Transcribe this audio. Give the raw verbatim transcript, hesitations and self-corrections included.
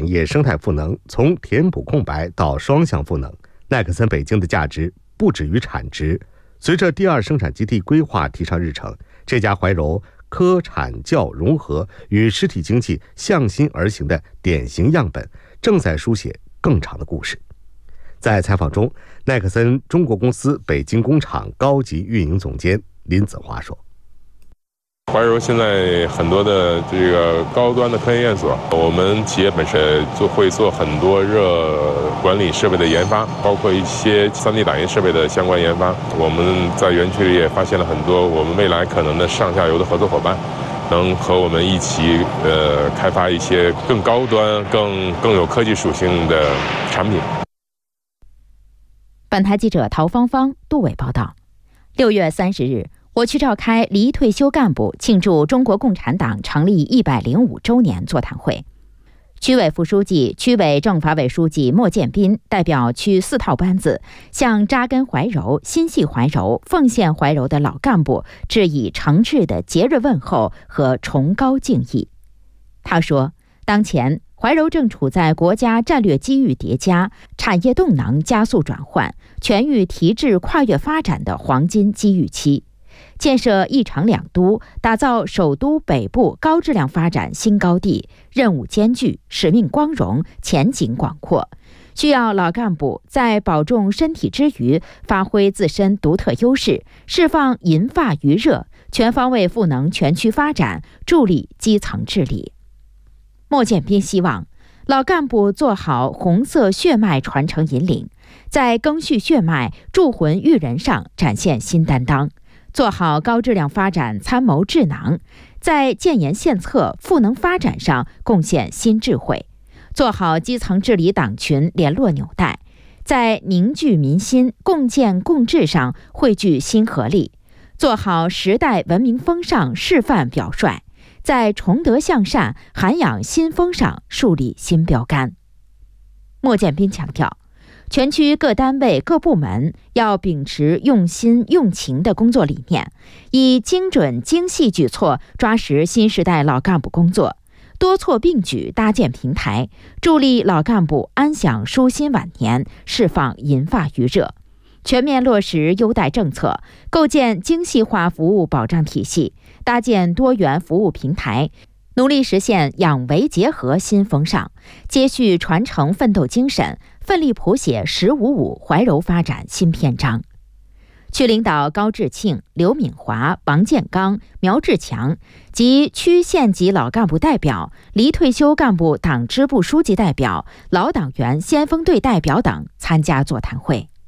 业生态赋能从填补空白到双向赋能。奈克森北京的价值不止于产值。随着第二生产基地规划提上日程，这家怀柔科产教融合与实体经济向心而行的典型样本，正在书写更长的故事。在采访中，奈克森中国公司北京工厂高级运营总监林子华说： 怀柔现在很多的这个高端的科研院所，我们企业本身就会做很多热管理设备的研发，包括一些 三 D 打印设备的相关研发。我们在园区里也发现了很多我们未来可能的上下游的合作伙伴，能和我们一起呃开发一些更高端、更更有科技属性的产品。 本台记者陶芳芳、杜伟报道。六月三十日。我区召开离退休干部庆祝中国共产党成立一百零五周年座谈会。区委副书记、区委政法委书记莫建斌代表区四套班子，向扎根怀柔、心系怀柔、奉献怀柔的老干部致以诚挚的节日问候和崇高敬意。他说，当前怀柔正处在国家战略机遇叠加、产业动能加速转换、全域提质跨越发展的黄金机遇期。建设一城两都，打造首都北部高质量发展新高地，任务艰巨，使命光荣，前景广阔。需要老干部在保重身体之余，发挥自身独特优势，释放银发余热，全方位赋能全区发展，助力基层治理。莫建斌希望老干部做好红色血脉传承引领，在赓续血脉、铸魂育人上展现新担当。做好高质量发展参谋智囊，在建言献策、赋能发展上贡献新智慧；做好基层治理党群联络纽带，在凝聚民心、共建共治上汇聚新合力；做好时代文明风尚示范表率，在崇德向善、涵养新风上树立新标杆。莫建斌强调，全区各单位各部门要秉持用心用情的工作理念，以精准精细举措抓实新时代老干部工作，多措并举搭建平台，助力老干部安享舒心晚年，释放银发余热。全面落实优待政策，构建精细化服务保障体系，搭建多元服务平台，努力实现养维结合新风尚，接续传承奋斗精神，奋力谱写“十五五”怀柔发展新篇章。区领导高志庆、刘敏华、王建刚、苗志强及区县级老干部代表、离退休干部党支部书记代表、老党员先锋队代表等参加座谈会。